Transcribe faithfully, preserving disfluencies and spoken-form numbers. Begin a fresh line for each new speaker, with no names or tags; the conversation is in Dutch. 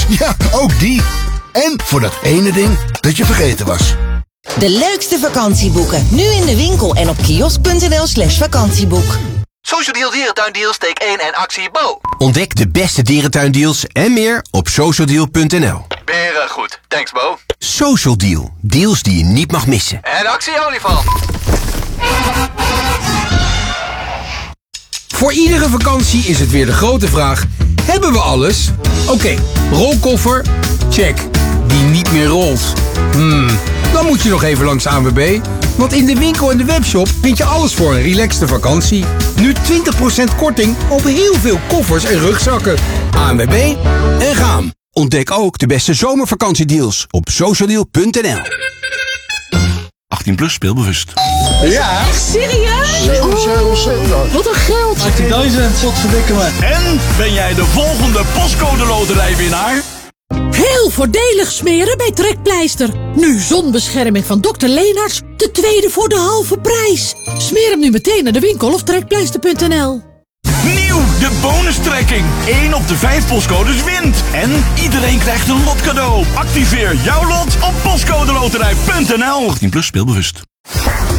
Ja, ook die. En voor dat ene ding dat je vergeten was.
De leukste vakantieboeken. Nu in de winkel en op kiosk.nl slash vakantieboek.
Social Deal Dierentuindeals, take één en actie Bo.
Ontdek de beste dierentuindeals en meer op social deal punt n l.
Beren goed. Thanks Bo.
Social Deal. Deals die je niet mag missen.
En actie olifant.
Voor iedere vakantie is het weer de grote vraag: hebben we alles? Oké, okay, rolkoffer? Check. Die niet meer rolt? Hmm, dan moet je nog even langs A N W B. Want in de winkel en de webshop vind je alles voor een relaxte vakantie. Nu twintig procent korting op heel veel koffers en rugzakken. A N W B en gaan.
Ontdek ook de beste zomervakantiedeals op social deal punt n l.
achttien plus, speelbewust.
Ja.
Echt serieus?
zeven, zeven, zeven.
Wat een geld.
achttien.000, wat verdikken me.
En ben jij de volgende postcode loterijwinnaar?
Heel voordelig smeren bij Trekpleister. Nu zonbescherming van dokter Leenaerts. De tweede voor de halve prijs. Smeer hem nu meteen naar de winkel of trekpleister punt n l.
Nieuw, de bonustrekking. één op de vijf postcodes wint. En iedereen krijgt een lot cadeau. Activeer jouw lot op postcodeloterij punt n l. achttien plus, speelbewust.